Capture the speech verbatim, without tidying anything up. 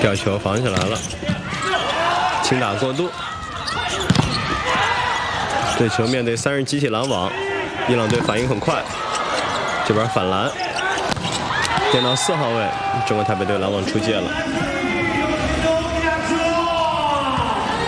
吊球防起来了，轻打过渡。这球面对三人集体拦网，伊朗队反应很快，这边反拦，电到四号位，中国台北队拦网出界了。